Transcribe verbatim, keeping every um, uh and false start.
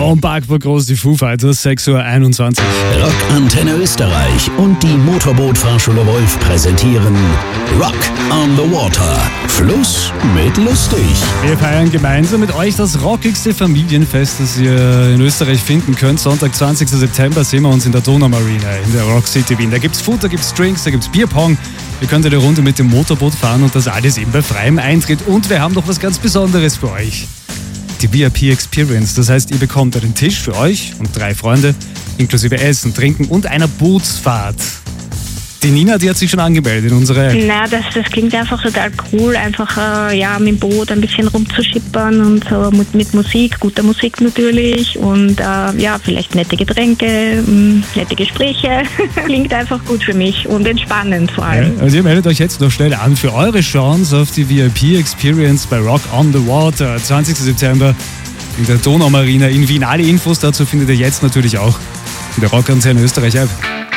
Und Parkburg groß, die Foo Fighters, sechs Uhr einundzwanzig. Rockantenne Österreich und die Motorbootfahrschule Wolf präsentieren Rock on the Water. Fluss mit lustig. Wir feiern gemeinsam mit euch das rockigste Familienfest, das ihr in Österreich finden könnt. Sonntag, zwanzigsten September, sehen wir uns in der Donaumarina in der Rock City Wien. Da gibt's Food, da gibt's Drinks, da gibt's Bierpong. Ihr könnt eine Runde mit dem Motorboot fahren und das alles eben bei freiem Eintritt. Und wir haben noch was ganz Besonderes für euch. Die V I P Experience. Das heißt, ihr bekommt einen Tisch für euch und drei Freunde, inklusive Essen, Trinken und einer Bootsfahrt. Die Nina, die hat sich schon angemeldet in unsere App. Na, das, das klingt einfach total cool, einfach äh, ja, mit dem Boot ein bisschen rumzuschippern und so mit, mit Musik, guter Musik natürlich und äh, ja, vielleicht nette Getränke, mh, nette Gespräche. Klingt einfach gut für mich und entspannend vor allem. Ja, also ihr meldet euch jetzt noch schnell an für eure Chance auf die V I P Experience bei Rock on the Water, zwanzigsten September in der Donaumarina in Wien. Alle Infos dazu findet ihr jetzt natürlich auch in der Rockantenne Österreich App.